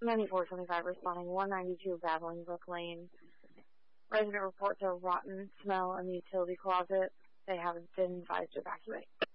9425 responding, 192 Babbling Brook Lane. Resident reports a rotten smell in the utility closet. They have been advised to evacuate.